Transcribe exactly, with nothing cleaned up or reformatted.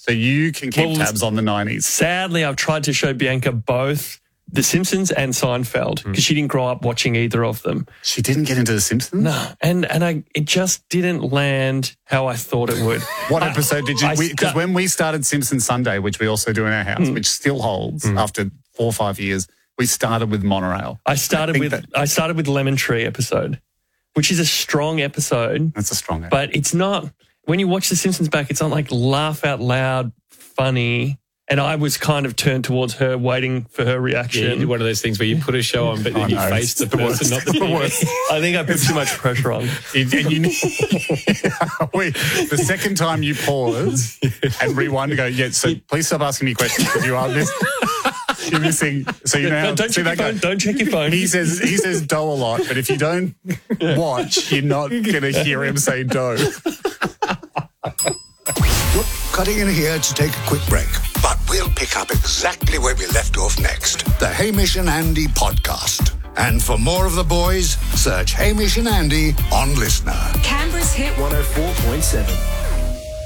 So you can keep Well, tabs on the nineties. Sadly, I've tried to show Bianca both The Simpsons and Seinfeld because she didn't grow up watching either of them. She didn't get into The Simpsons? No, and and I it just didn't land how I thought it would. What episode did you... I Because sta- when we started Simpsons Sunday, which we also do in our house, which still holds after four or five years, we started with Monorail. I started think with that- I started with Lemon Tree episode, which is a strong episode, That's a strong episode. but it's not. When you watch The Simpsons back, it's not like laugh out loud, funny. And I was kind of turned towards her, waiting for her reaction. Yeah, you did one of those things where you put a show on, but then I you know, face it's the the person, worst. not the It's the T V. worst. I think I put too much pressure on. And you need, Wait, the second time you pause and rewind to go, yeah, so please stop asking me questions because you are miss, you're missing. So you know how, No, don't see check your that guy? phone. Don't check your phone. He says he says dough a lot, but if you don't watch, you're not going to hear him say dough. We're cutting in here to take a quick break, but we'll pick up exactly where we left off next. The Hamish and Andy podcast. And for more of the boys, search Hamish and Andy on Listener. Canberra's Hit one oh four point seven.